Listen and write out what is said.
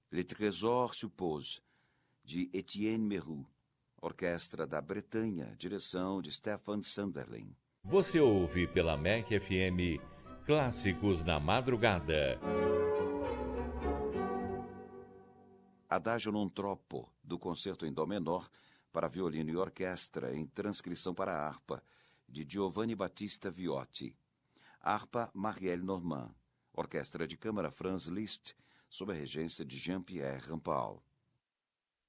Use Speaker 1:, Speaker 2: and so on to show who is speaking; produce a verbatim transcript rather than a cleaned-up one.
Speaker 1: Le Trésor Suppose, de Etienne Merroux, Orquestra da Bretanha, direção de Stefan Sunderling.
Speaker 2: Você ouve pela M E C F M Clássicos na Madrugada.
Speaker 1: Adagio non troppo, do Concerto em Dó menor, para violino e orquestra, em transcrição para harpa, de Giovanni Battista Viotti. Harpa Marielle Normand. Orquestra de Câmara Franz Liszt, sob a regência de Jean-Pierre Rampal.